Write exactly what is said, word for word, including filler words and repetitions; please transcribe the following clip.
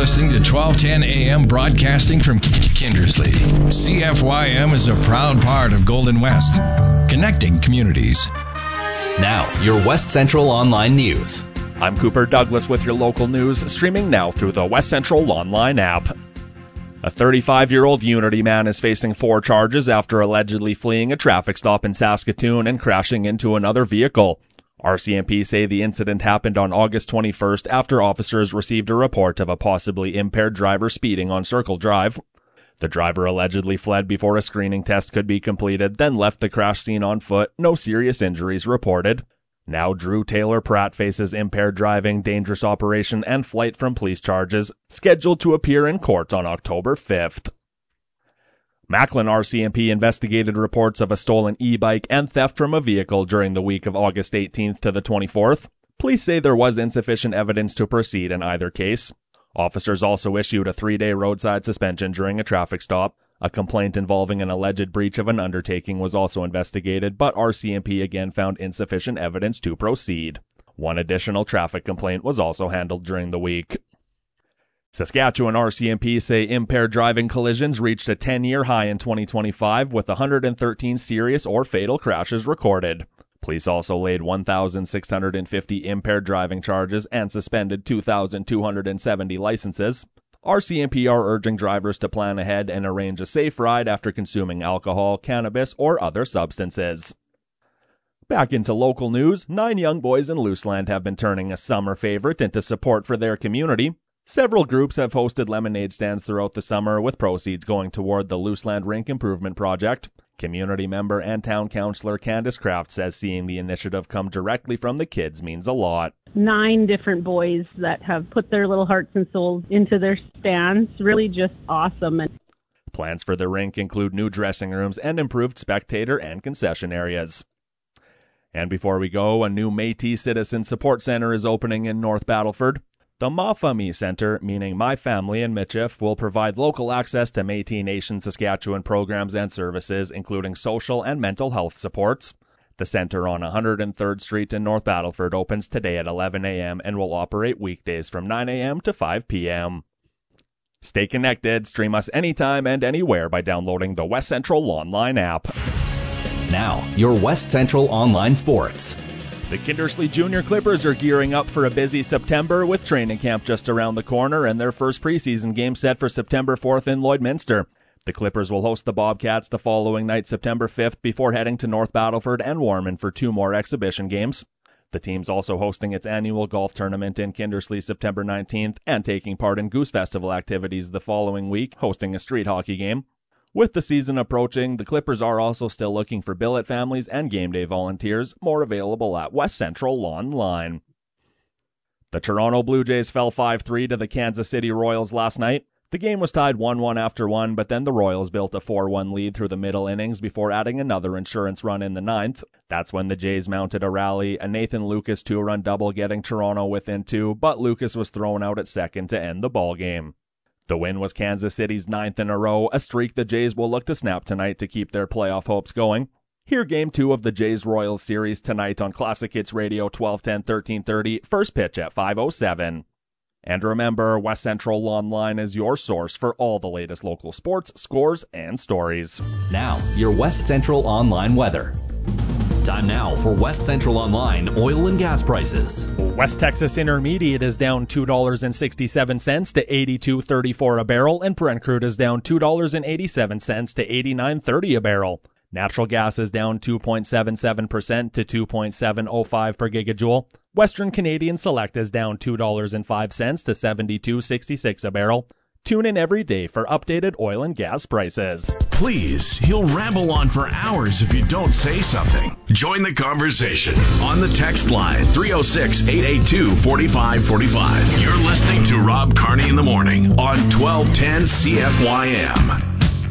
listening to twelve ten A M broadcasting from Kindersley. C F Y M is a proud part of Golden West, connecting communities. Now, your West Central Online News. I'm Cooper Douglas with your local news, streaming now through the West Central Online app. A thirty-five-year-old Unity man is facing four charges after allegedly fleeing a traffic stop in Saskatoon and crashing into another vehicle. R C M P say the incident happened on August twenty-first after officers received a report of a possibly impaired driver speeding on Circle Drive. The driver allegedly fled before a screening test could be completed, then left the crash scene on foot. No serious injuries reported. Now Drew Taylor Pratt faces impaired driving, dangerous operation, and flight from police charges, scheduled to appear in court on October fifth. Macklin R C M P investigated reports of a stolen e-bike and theft from a vehicle during the week of August eighteenth to the twenty-fourth. Police say there was insufficient evidence to proceed in either case. Officers also issued a three-day roadside suspension during a traffic stop. A complaint involving an alleged breach of an undertaking was also investigated, but R C M P again found insufficient evidence to proceed. One additional traffic complaint was also handled during the week. Saskatchewan R C M P say impaired driving collisions reached a ten-year high in twenty twenty-five, with one hundred thirteen serious or fatal crashes recorded. Police also laid one thousand six hundred fifty impaired driving charges and suspended two thousand two hundred seventy licenses. R C M P are urging drivers to plan ahead and arrange a safe ride after consuming alcohol, cannabis, or other substances. Back into local news, nine young boys in Luseland have been turning a summer favorite into support for their community. Several groups have hosted lemonade stands throughout the summer, with proceeds going toward the Luseland Rink Improvement Project. Community member and town councillor Candace Kraft says seeing the initiative come directly from the kids means a lot. Nine different boys that have put their little hearts and souls into their stands. Really just awesome. Plans for the rink include new dressing rooms and improved spectator and concession areas. And before we go, a new Métis Citizen Support Center is opening in North Battleford. The Ma Famille Center, meaning My Family in Michif, will provide local access to Métis Nation Saskatchewan programs and services, including social and mental health supports. The center on one hundred third Street in North Battleford opens today at eleven a m and will operate weekdays from nine a m to five p m Stay connected. Stream us anytime and anywhere by downloading the West Central Online app. Now, your West Central Online Sports. The Kindersley Junior Clippers are gearing up for a busy September, with training camp just around the corner and their first preseason game set for September fourth in Lloydminster. The Clippers will host the Bobcats the following night, September fifth, before heading to North Battleford and Warman for two more exhibition games. The team's also hosting its annual golf tournament in Kindersley September nineteenth and taking part in Goose Festival activities the following week, hosting a street hockey game. With the season approaching, the Clippers are also still looking for billet families and game day volunteers, more available at West Central Online. The Toronto Blue Jays fell five three to the Kansas City Royals last night. The game was tied one one after one, but then the Royals built a four one lead through the middle innings before adding another insurance run in the ninth. That's when the Jays mounted a rally, a Nathan Lucas two-run double getting Toronto within two, but Lucas was thrown out at second to end the ballgame. The win was Kansas City's ninth in a row, a streak the Jays will look to snap tonight to keep their playoff hopes going. Hear Game two of the Jays-Royals series tonight on Classic Hits Radio twelve ten, thirteen thirty, first pitch at five oh seven. And remember, West Central Online is your source for all the latest local sports, scores, and stories. Now, your West Central Online weather. Time now for West Central Online oil and gas prices. West Texas Intermediate is down two dollars and sixty-seven cents to eighty-two thirty-four a barrel, and Brent crude is down two dollars and eighty-seven cents to eighty-nine thirty a barrel. Natural gas is down two point seven seven percent to two point seven oh five per gigajoule. Western Canadian Select is down two dollars and five cents to seventy-two sixty-six a barrel. Tune in every day for updated oil and gas prices. Please, he'll ramble on for hours if you don't say something. Join the conversation on the text line three oh six, eight eight two, four five four five. You're listening to Rob Carney in the Morning on twelve ten C F Y M.